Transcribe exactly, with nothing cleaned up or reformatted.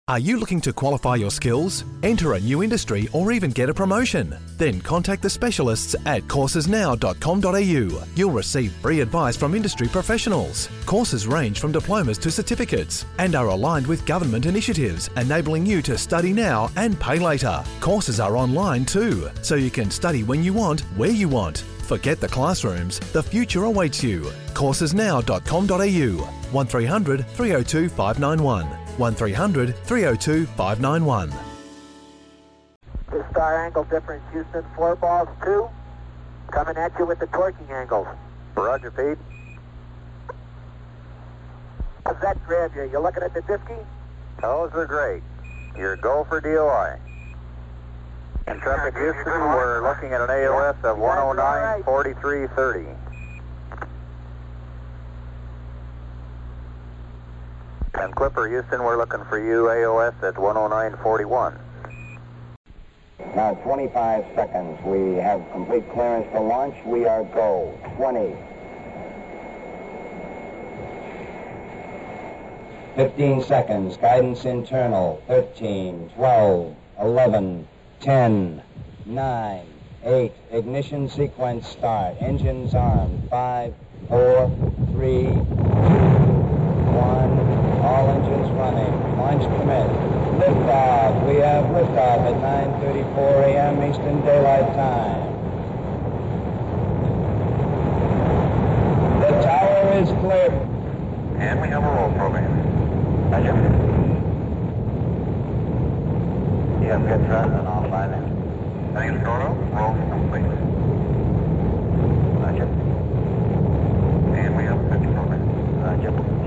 Are you looking to qualify your skills, enter a new industry, or even get a promotion? Then contact the specialists at courses now dot com dot a u. You'll receive free advice from industry professionals. Courses range from diplomas to certificates and are aligned with government initiatives, enabling you to study now and pay later. Courses are online too, so you can study when you want, where you want. Forget the classrooms, the future awaits you. courses now dot com dot a u. one three hundred, three oh two, five nine one. one three hundred, three oh two, five nine one. The star angle difference, Houston, four balls, two. Coming at you with the torquing angles. Roger, Pete. How's that grab you? You looking at the fifty? Those are great. Your go for D O I. Intrepid Houston, we're looking at an A O S of one oh nine, forty-three, thirty. And Clipper Houston, we're looking for you, A O S at one oh nine, forty-one. Now twenty-five seconds. We have complete clearance to launch. We are go. twenty. fifteen seconds. Guidance internal. thirteen, twelve, eleven, ten, nine, eight. Ignition sequence start. Engines armed. five, four, three, two, one. All engines running. Launch commit. Liftoff. We have liftoff at nine thirty-four a m Eastern Daylight Time. The tower is clear. And we have a roll program. Roger. You have good thrust and all by then. Thanks, Toro. Roll complete. Roger. And we have a fifty program. Roger.